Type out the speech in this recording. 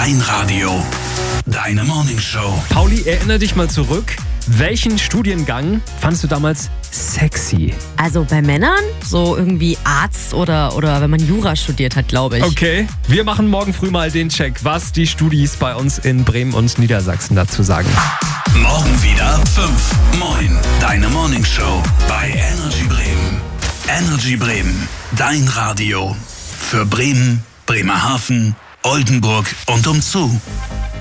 dein Radio, deine Morningshow. Pauli, erinnere dich mal zurück. Welchen Studiengang fandst du damals sexy? Also bei Männern so irgendwie Arzt oder wenn man Jura studiert hat, glaube ich. Okay, wir machen morgen früh mal den Check, was die Studis bei uns in Bremen und Niedersachsen dazu sagen. Morgen wieder ab 5. Moin, deine Morningshow bei Energy Bremen. Energy Bremen, dein Radio. Für Bremen, Bremerhaven, Oldenburg und umzu.